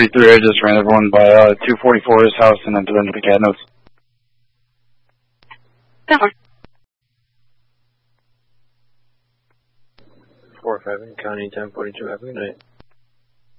3-3, I just ran everyone by 244's house and entered into the cat notes. 4-5 in County 1042, have a good night.